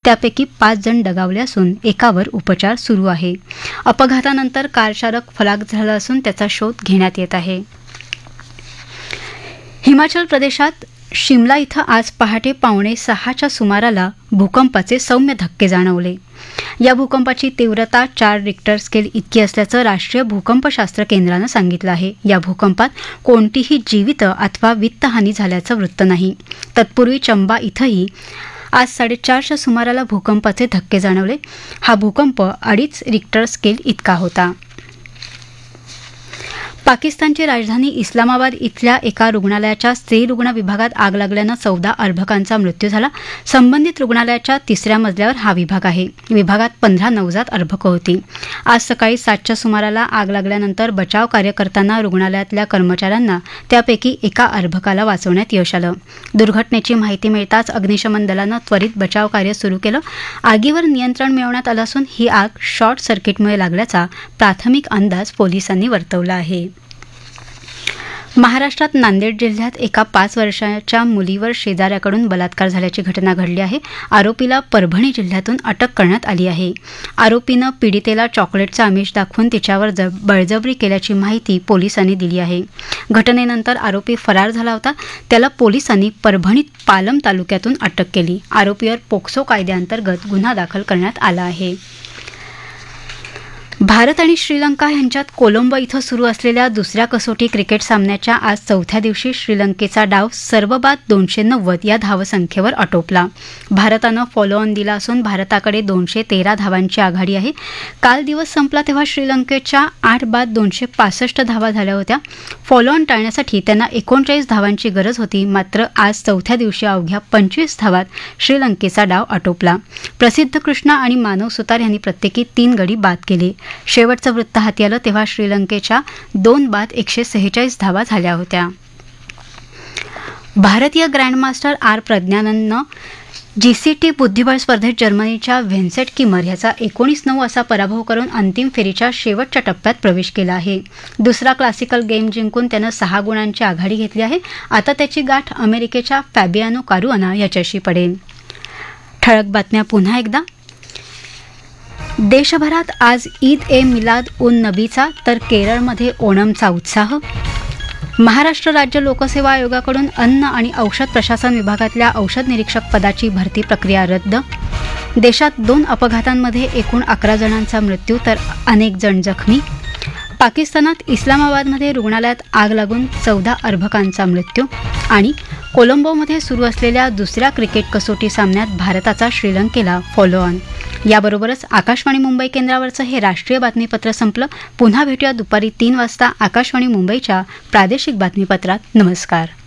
त्यापैकी 5 जण दगावले असून एकावर उपचार सुरू आहे. अपघातानंतर कारचालक फरार झाला असून त्याचा शोध घेण्यात येत आहे. हिमाचल प्रदेशात शिमला इथं आज पहाटे 5:45च्या सुमाराला भूकंपाचे सौम्य धक्के जाणवले. या भूकंपाची तीव्रता 4 रिक्टर स्केल इतकी असल्याचं राष्ट्रीय भूकंपशास्त्र केंद्रानं सांगितलं आहे. या भूकंपात कोणतीही जीवित अथवा वित्तहानी झाल्याचं वृत्त नाही. तत्पूर्वी चंबा इथंही आज 4:30च्या सुमाराला भूकंपाचे धक्के जाणवले. हा भूकंप 2.5 रिक्टर स्केल इतका होता. पाकिस्तानची राजधानी इस्लामाबाद इथल्या एका रुग्णालयाच्या स्त्री रुग्ण विभागात आग लागल्यानं 14 अर्भकांचा मृत्यू झाला. संबंधित रुग्णालयाच्या 3ऱ्या मजल्यावर हा विभाग आहे. विभागात 15 नवजात अर्भकं होती. आज सकाळी 7च्या सुमाराला आग लागल्यानंतर बचाव कार्य करताना रुग्णालयातल्या कर्मचाऱ्यांना त्यापैकी एका अर्भकाला वाचवण्यात यश आलं. दुर्घटनेची माहिती मिळताच अग्निशमन दलानं त्वरित बचाव कार्य सुरू केलं. आगीवर नियंत्रण मिळवण्यात आलं असून ही आग शॉर्ट सर्किटमुळे लागल्याचा प्राथमिक अंदाज पोलिसांनी वर्तवला आहे. महाराष्ट्रात नांदेड जिल्ह्यात एका 5 वर्षाच्या मुलीवर शेजाऱ्याकडून बलात्कार झाल्याची घटना घडली आहे. आरोपीला परभणी जिल्ह्यातून अटक करण्यात आली आहे. आरोपीनं पीडितेला चॉकलेटचं आमिष दाखवून तिच्यावर बळजबरी केल्याची माहिती पोलिसांनी दिली आहे. घटनेनंतर आरोपी फरार झाला होता. त्याला पोलिसांनी परभणीत पालम तालुक्यातून अटक केली. आरोपीवर पोक्सो कायद्याअंतर्गत गुन्हा दाखल करण्यात आला आहे. भारत आणि श्रीलंका यांच्यात कोलंबो इथं सुरू असलेल्या दुसऱ्या कसोटी क्रिकेट सामन्याच्या आज 4थ्या दिवशी श्रीलंकेचा डाव सर्वबाद 290 या धावसंख्येवर आटोपला. भारतानं फॉलो ऑन दिला असून भारताकडे 213 धावांची आघाडी आहे. काल दिवस संपला तेव्हा श्रीलंकेच्या 8 बाद 265 धावा झाल्या होत्या. फॉलो ऑन टाळण्यासाठी त्यांना 39 धावांची गरज होती. मात्र आज 4थ्या दिवशी अवघ्या 25 धावात श्रीलंकेचा डाव आटोपला. प्रसिद्ध कृष्णा आणि मानव सुतार यांनी प्रत्येकी 3 गडी बाद केले. शेवटचं वृत्त हाती आलं तेव्हा श्रीलंकेच्या 2 बाद 146 धावा झाल्या होत्या. भारतीय ग्रँडमास्टर आर प्रज्ञानंदनं जीसीटी बुद्धिबळ स्पर्धेत जर्मनीच्या व्हेन्सेट किमर याचा 19-9 असा पराभव करून अंतिम फेरीच्या शेवटच्या टप्प्यात प्रवेश केला आहे. दुसरा क्लासिकल गेम जिंकून त्यानं 6 गुणांची आघाडी घेतली आहे. आता त्याची गाठ अमेरिकेच्या फॅबियानो कारुआना याच्याशी पडेल. ठळक बातम्या पुन्हा एकदा. देशभरात आज ईद ए मिलाद उन नबीचा तर केरळमध्ये ओणमचा उत्साह. महाराष्ट्र राज्य लोकसेवा आयोगाकडून अन्न आणि औषध प्रशासन विभागातल्या औषध निरीक्षक पदाची भरती प्रक्रिया रद्द. देशात 2 अपघातांमध्ये एकूण 11 जणांचा मृत्यू तर अनेक जण जखमी. पाकिस्तानात इस्लामाबादमध्ये रुग्णालयात आग लागून 14 अर्भकांचा मृत्यू. आणि कोलंबोमध्ये सुरू असलेल्या दुसऱ्या क्रिकेट कसोटी सामन्यात भारताचा श्रीलंकेला फॉलो ऑन. याबरोबरच आकाशवाणी मुंबई केंद्रावरचं हे राष्ट्रीय बातमीपत्र संपलं. पुन्हा भेटूया दुपारी 3 वाजता आकाशवाणी मुंबईच्या प्रादेशिक बातमीपत्रात. नमस्कार.